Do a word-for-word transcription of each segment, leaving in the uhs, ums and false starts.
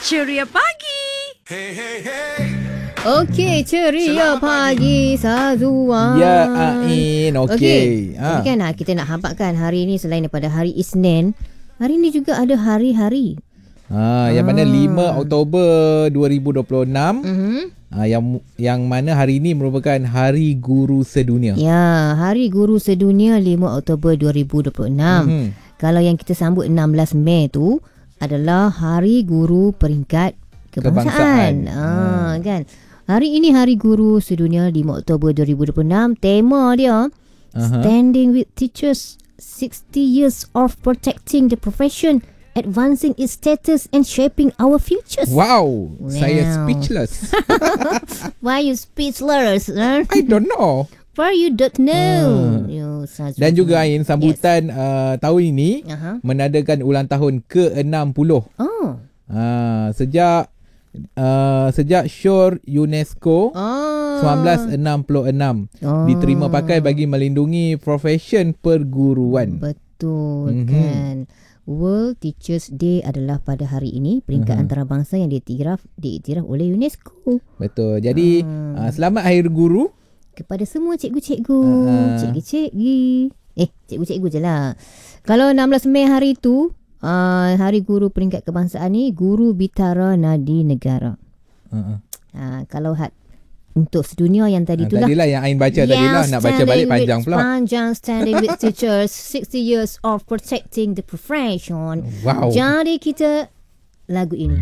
Ceria pagi. Hey, hey, hey. Okey, ceria pagi Sazuan. Ya, Ain. Okey. Okey. Ha. Tapi kan kita nak habakkan hari ini selain daripada hari Isnin, hari ini juga ada hari-hari. Ha, yang mana lima Oktober dua ribu dua puluh enam. Mhm. Ha, yang yang mana hari ini merupakan Hari Guru Sedunia. Ya, Hari Guru Sedunia lima Oktober dua ribu dua puluh enam. Mhm. Kalau yang kita sambut enam belas Mei tu adalah Hari Guru Peringkat Kebangsaan. Kebangsaan. Ah, hmm. kan. Hari ini Hari Guru Sedunia lima Oktober dua ribu dua puluh enam, tema dia Aha. Standing with Teachers, sixty years of protecting the profession, advancing its status and shaping our futures. Wow, Wow. saya speechless. Why you speechless? Huh? I don't know. Why you don't know? Hmm. You, Sazuan. Dan juga Ain, sambutan yes. uh, tahun ini Aha. menadakan ulang tahun ke enam puluh. Oh. Ha, sejak uh, sejak Syur UNESCO Oh. sembilan belas enam puluh enam Oh. diterima pakai bagi melindungi profesion perguruan. Betul Mhm. kan. World Teachers Day adalah pada hari ini, peringkat Mhm. antarabangsa yang diiktiraf diiktiraf oleh UNESCO. Betul. Jadi Hmm. uh, selamat Hari Guru. Kepada semua cikgu-cikgu, Ah. cikgu-cikgi. Eh, cikgu-cikgu je lah. Kalau enam belas Mei hari tu, uh, Hari Guru Peringkat Kebangsaan ni, Guru Bitara Nadi Negara. Uh-uh. Uh, kalau had untuk sedunia yang tadi Uh, tu lah. tadilah yang Ain baca tadilah, nak baca balik panjang pula. Panjang, standing with teachers, sixty years of protecting the profession. Wow. Jadi kita lagu ini.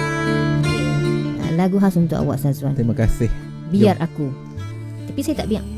Okay. Lagu khas untuk awak, Sazuan. Terima kasih. Biar aku. Tapi saya tak biar.